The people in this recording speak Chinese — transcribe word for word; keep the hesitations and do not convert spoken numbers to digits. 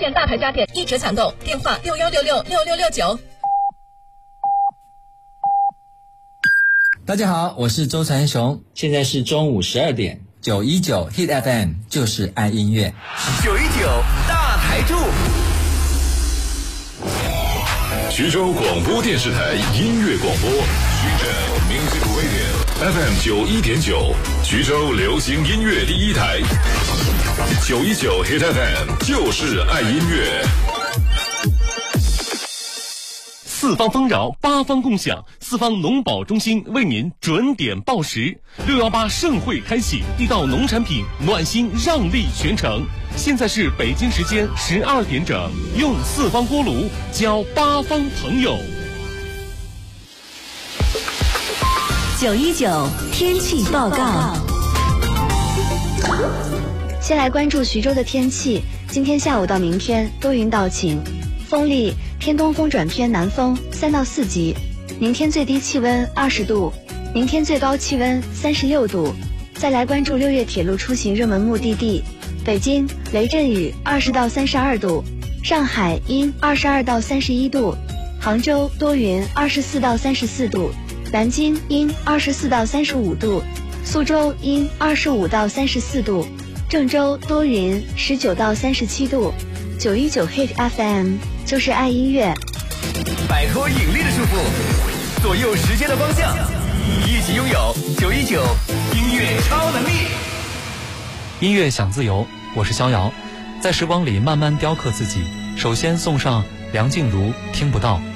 线大牌家电一直抢购，电话六幺六六六六六九。 大家好，我是周传雄，现在是中午十二点，九一九 Hit F M 就是爱音乐， 九一九大台柱。 徐州广播电视台音乐广播，徐州 Music Radio F M 九一点九，徐州流行音乐第一台，九一九 Hit F M 就是爱音乐。 四方丰饶，八方共享，四方农保中心为您准点报时。六幺八盛会开启，地道农产品暖心让利全城。现在是北京时间十二点整，用四方锅炉交八方朋友。 九一九天气报告。 先来关注徐州的天气，今天下午到明天多云到晴，风力偏东风转偏南风三到四级。明天最低气温二十度，明天最高气温三十六度。再来关注六月铁路出行热门目的地，北京雷阵雨二十到三十二度，上海阴二十二到三十一度，杭州多云二十四到三十四度，南京阴二十四到三十五度，苏州阴二十五到三十四度，郑州多云十九到三十七度。九一九 Hit F M 就是爱音乐， 摆脱引力的束缚，左右时间的方向，一起拥有九一九音乐超能力。 音乐想自由，我是逍遥，在时光里慢慢雕刻自己。首先送上梁静茹《听不到》。